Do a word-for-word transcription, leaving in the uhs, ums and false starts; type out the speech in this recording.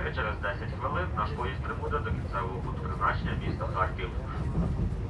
Через десять хвилин наш поїзд прибуде до кінцевого пункту призначення міста Харків.